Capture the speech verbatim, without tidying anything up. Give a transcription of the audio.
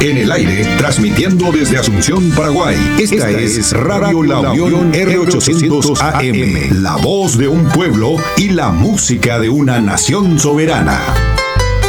En el aire, transmitiendo desde Asunción, Paraguay. Esta, Esta es Radio La Unión R ochocientos A M, la voz de un pueblo y la música de una nación soberana.